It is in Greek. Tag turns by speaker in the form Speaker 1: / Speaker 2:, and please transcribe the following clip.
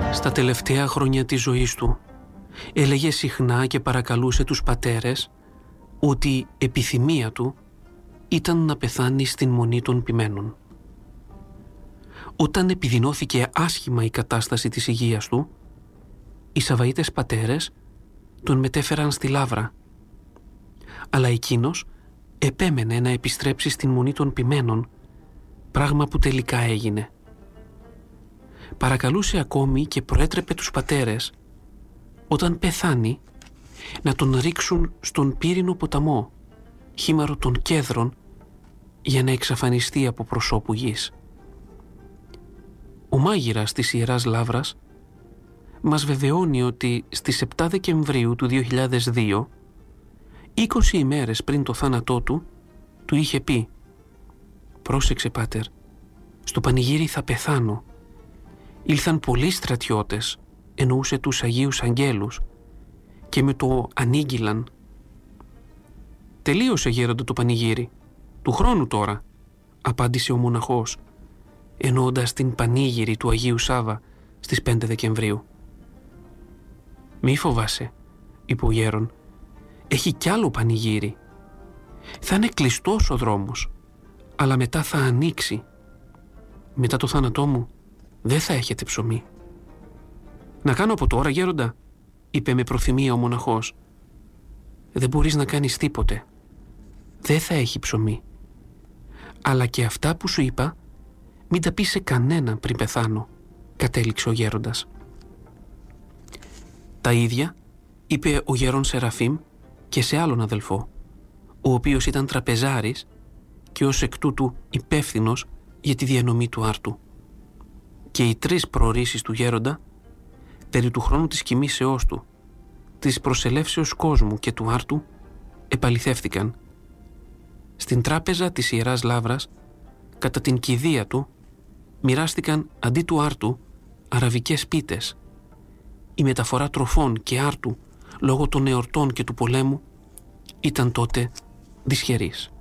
Speaker 1: Στα τελευταία χρόνια της ζωής του έλεγε συχνά και παρακαλούσε τους πατέρες ότι επιθυμία του ήταν να πεθάνει στην μονή των ποιμένων. Όταν επιδεινώθηκε άσχημα η κατάσταση της υγείας του, οι Σαβαΐτες πατέρες τον μετέφεραν στη Λάβρα, αλλά εκείνος επέμενε να επιστρέψει στην μονή των ποιμένων, πράγμα που τελικά έγινε. Παρακαλούσε ακόμη και προέτρεπε τους πατέρες, όταν πεθάνει, να τον ρίξουν στον πύρινο ποταμό, χήμαρο των Κέδρων, για να εξαφανιστεί από προσώπου γης. Ο μάγειρας της Ιεράς Λαύρας μας βεβαιώνει ότι στις 7 Δεκεμβρίου του 2002, 20 ημέρες πριν το θάνατό του, του είχε πει «Πρόσεξε, πάτερ, στο πανηγύρι θα πεθάνω. Ήλθαν πολλοί στρατιώτες», εννοούσε τους Αγίους Αγγέλους, «και με το ανήγγυλαν». «Τελείωσε, γέροντα, το πανηγύρι. Του χρόνου τώρα», απάντησε ο μοναχός, εννοώντας την πανήγυρη του Αγίου Σάβα στις 5 Δεκεμβρίου. «Μη φοβάσαι», είπε ο γέρον, «έχει κι άλλο πανηγύρι. Θα είναι κλειστός ο δρόμος, αλλά μετά θα ανοίξει. Μετά το θάνατό μου δεν θα έχετε ψωμί». «Να κάνω από τώρα, γέροντα», είπε με προθυμία ο μοναχός. «Δεν μπορείς να κάνεις τίποτε. Δεν θα έχει ψωμί. Αλλά και αυτά που σου είπα μην τα πεις σε κανέναν πριν πεθάνω», κατέληξε ο γέροντας. Τα ίδια είπε ο γερόν Σεραφείμ και σε άλλον αδελφό, ο οποίος ήταν τραπεζάρης και ως εκ τούτου υπεύθυνος για τη διανομή του άρτου. Και οι 3 προορίσεις του γέροντα, περί του χρόνου της κοιμήσεώς του, της προσελεύσεως κόσμου και του άρτου, επαληθεύτηκαν. Στην τράπεζα της Ιεράς Λαύρας, κατά την κηδεία του, μοιράστηκαν αντί του άρτου αραβικές πίτες. Η μεταφορά τροφών και άρτου λόγω των εορτών και του πολέμου ήταν τότε δυσχερής.